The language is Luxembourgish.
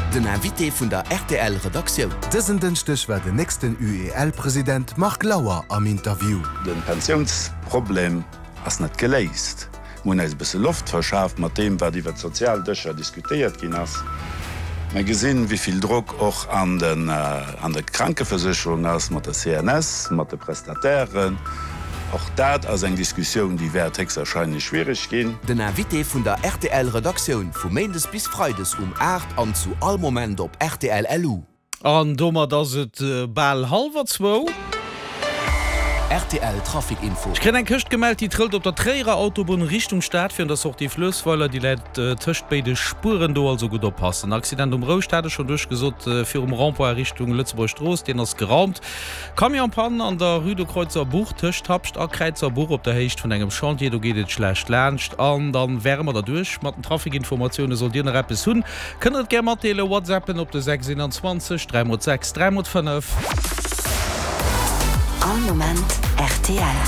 Den Invité vun der RTL-Redaktion. Dëssen dënchtech war den nächsten UEL-Präsident Mark Lauer am Interview. Den Pensionsproblem ass net geléist. Mun eis bisse Luft verschaft mat dem, wat iwwer Sozialdëcher diskutiert gin ass. Man gesinn, wieviel Druck och an der Krankeversicherung ass, mat der CNS, mat de Prestatären. Auch dat as eng Diskussion, die wär textschein schwierig gin. Den Invité vun der RTL-Redaktion vu Mendes bis Freides 8 an zu all Moment op RTL LU. An dommer dats et ball 1:30. RTL Trafikinfo. Ich kenne ein Köcht gemeldet, die trillt op der Träger Autobahn Richtung Stadt für das auch die Flüssweiler, die lädt töcht beide Spuren do also gut oppassen. Accident Rostadt schon durchgesucht für Rampoint Richtung Lützburg-Stroß, den das geraumt. Kamionpannen an der Rüdekreuzer Buch töcht habst Kreuzer Buch op der Hecht von engem Chantier, du geht schlecht lernst an dann wärmer dadurch mit den Trafikinformationen soll dir Rap hun. Könnet gerne mal tele WhatsAppen op der 627 306 305. All Moment RTL.